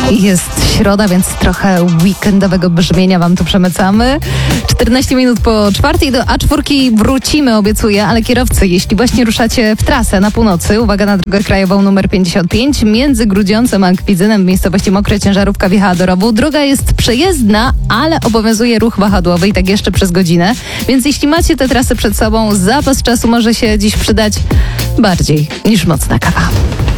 Jest środa, więc trochę weekendowego brzmienia wam tu przemycamy. 14 minut po 4:00 do A4 wrócimy, obiecuję, ale kierowcy, jeśli właśnie ruszacie w trasę na północy, uwaga na drogę krajową numer 55, między Grudziącem a Kwidzynem w miejscowości Mokre ciężarówka wjechała do rowu. Droga jest przejezdna, ale obowiązuje ruch wahadłowy i tak jeszcze przez godzinę, więc jeśli macie tę trasę przed sobą, zapas czasu może się dziś przydać bardziej niż mocna kawa.